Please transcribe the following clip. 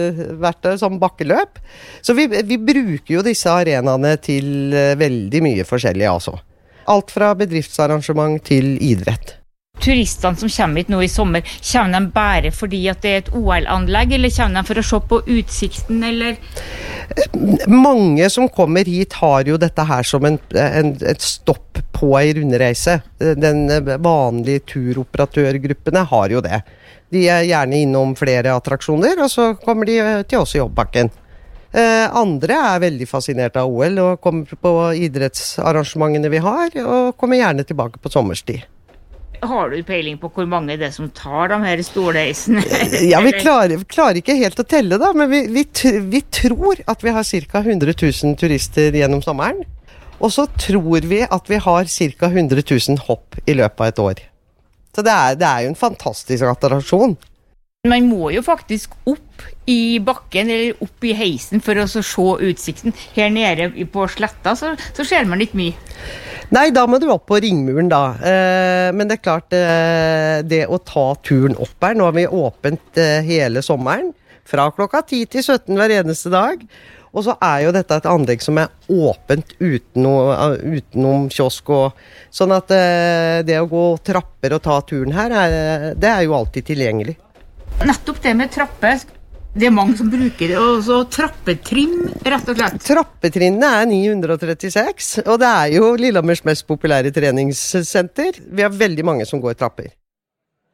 vært der som bakkeløp. Så vi bruker jo disse arenaene til veldig mye forskjellig, altså. Alt fra bedriftsarrangement til idrett. Turistene som kommer hit nå i sommer, kommer de bare fordi at det et OL-anlegg, eller kommer de for å se på utsikten, eller? Mange som kommer hit har jo dette her som et stopp på en rundreise. Den vanlige turoperatørgruppene har jo det. De gjerne innom flere attraksjoner, og så kommer de til oss i Jobbbakken. Andre veldig fascinert av OL og kommer på idrettsarrangementene vi har, og kommer gjerne tilbake på sommerstid. Har du peiling på hvor mange det som tar de her storreisene? Ja, vi klarer ikke helt å telle da, men vi tror at vi har ca. 100 000 turister gjennom sommeren. Og så tror vi at vi har ca. 100 000 hopp i løpet av et år. Så det er jo en fantastisk attraksjon. Man må jo faktisk opp i bakken eller opp i heisen for å se utsikten. Her nede på sletta så ser man ikke mye. Nei, da må du opp på ringmuren da. Men det er klart, det å ta turen opp her, nå har vi åpent hele sommeren, fra klokka 10 til 17 hver eneste dag. Og så jo dette et anlegg som åpent utenom kiosk. Sånn at det å gå trapper og ta turen her, det jo alltid tilgjengelig. Nettopp det med trapper. Det mange som bruker det, og så trappetrim, rett og slett. Trappetrinnene 936, og det jo Lillemers mest populære treningssenter. Vi har veldig mange som går trapper.